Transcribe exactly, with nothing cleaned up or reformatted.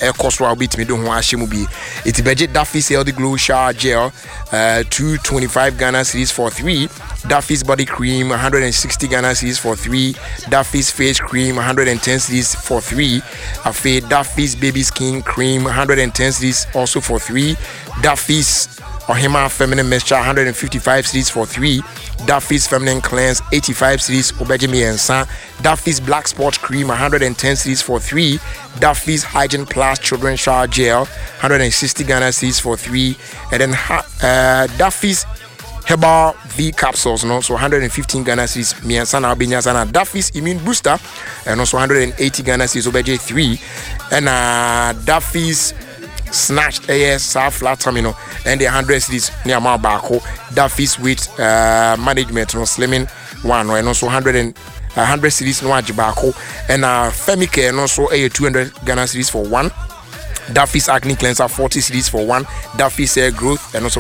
air cost will be to me do Washimubi. It's budget Duffy's Healthy Glow Shower Gel, uh, two twenty-five Ghana cedis for three. Duffy's Body Cream, one hundred sixty Ghana cedis for three. Duffy's Face Cream, one hundred ten cedis for three. Afe Duffy's Baby Skin Cream, one hundred ten cedis also for three. Duffy's Ohima Feminine Mixture, one hundred fifty-five cedis for three. Duffy's Feminine Cleanse, eighty-five cedis. Obejimi and San. Duffy's Black Spot Cream, one hundred ten cedis for three. Duffy's Hygiene Plus Children's Shower Gel, one hundred sixty Ghana cedis for three. And then uh, Duffy's Herbal V capsules, no, so one hundred fifteen Ghana cedis. Me and San Albinia Sana. Duffy's Immune Booster, and also one hundred eighty Ghana cedis. Obeje three. And uh, Duffy's Snatched A S South Flat Terminal and the hundred cedis near my Bako. Duffy's weight uh, management no slimming one and also hundred and uh, hundred cedis no Bako and uh Femicare and also a two hundred Ghana cedis for one. Duffy's Acne Cleanser forty cedis for one. Duffy's Hair Growth and also